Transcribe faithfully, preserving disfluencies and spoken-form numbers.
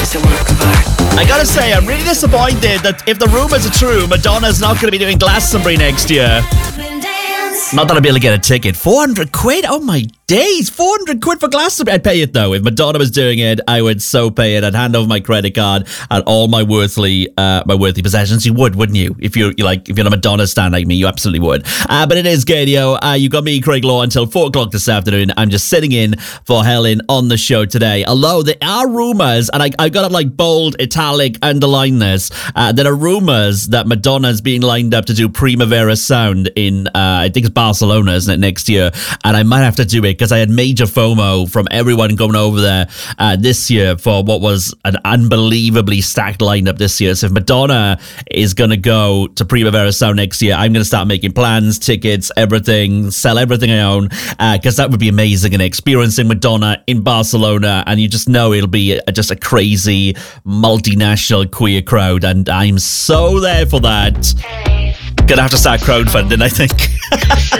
I gotta say, I'm really disappointed that if the rumours are true, Madonna's not going to be doing Glastonbury next year. Not that I'll be able to get a ticket. four hundred quid? Oh my days. four hundred quid for Glastonbury. I'd pay it though. If Madonna was doing it, I would so pay it. I'd hand over my credit card and all my worthly uh, my worthy possessions. You would, wouldn't you? If you're, you're like, if you're a Madonna stan like me, you absolutely would. Uh, but it is Gadio. Uh, you got me, Craig Law, until four o'clock this afternoon. I'm just sitting in for Helen on the show today. Although there are rumours, and I, I got to like bold, italic, underline this. Uh, there are rumours that Madonna's being lined up to do Primavera Sound in, uh, I think it's Barcelona, isn't it, next year? And I might have to do it because I had major FOMO from everyone going over there uh, this year for what was an unbelievably stacked lineup this year. So if Madonna is going to go to Primavera Sound next year, I'm going to start making plans, tickets, everything, sell everything I own, because uh, that would be amazing. And experiencing Madonna in Barcelona, and you just know it'll be a, just a crazy multinational queer crowd, and I'm so there for that. Gonna have to start crowdfunding, I think.